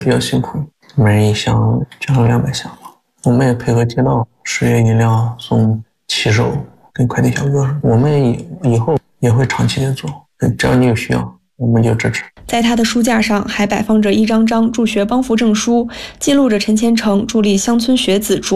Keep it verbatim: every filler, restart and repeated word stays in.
比较辛苦，每人一箱就上两百箱吧。我们也配合街道，十元饮料送骑手跟快递小哥，我们以以后也会长期的做，只要你有需要，我们就支持。 在他的书架上还摆放着一张张助学帮扶证书，记录着陈前程助力乡村学子